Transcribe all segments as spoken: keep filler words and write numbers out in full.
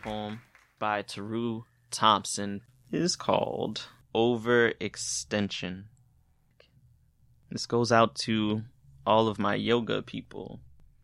poem by Taru Thompson is called Overextension. This goes out to all of my yoga people.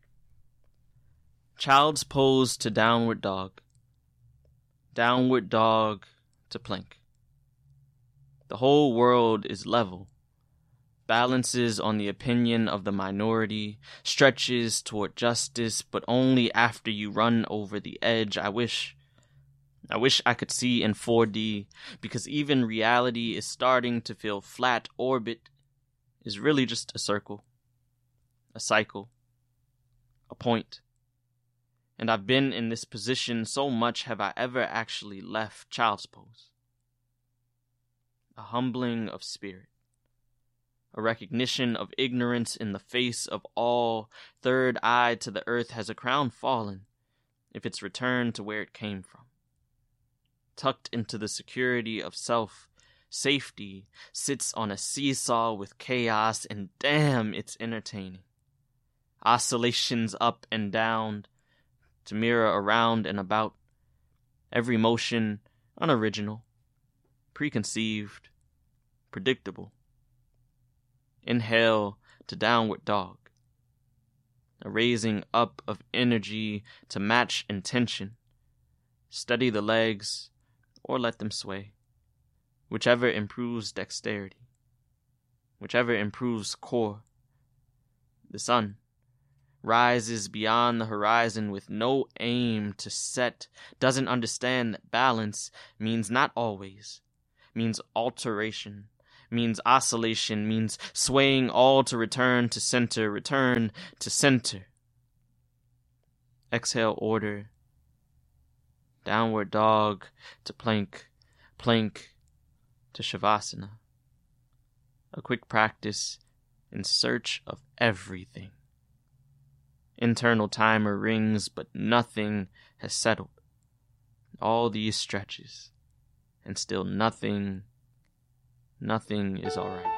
Child's pose to downward dog. Downward dog to plank. The whole world is level. Balances on the opinion of the minority, stretches toward justice, but only after you run over the edge. I wish, I wish I could see in four D, because even reality is starting to feel flat. Orbit is really just a circle, a cycle, a point. And I've been in this position so much, have I ever actually left child's pose? A humbling of spirit. A recognition of ignorance in the face of all. Third eye to the earth, has a crown fallen, if it's returned to where it came from? Tucked into the security of self, safety sits on a seesaw with chaos, and damn, it's entertaining. Oscillations up and down, to mirror around and about. Every motion unoriginal, preconceived, predictable. Inhale to downward dog. A raising up of energy to match intention. Steady the legs or let them sway. Whichever improves dexterity. Whichever improves core. The sun rises beyond the horizon with no aim to set. Doesn't understand that balance means not always. Means alteration. Means oscillation, means swaying all to return to center, return to center. Exhale, order. Downward dog to plank, plank to shavasana. A quick practice in search of everything. Internal timer rings, but nothing has settled. All these stretches, and still nothing Nothing is all right.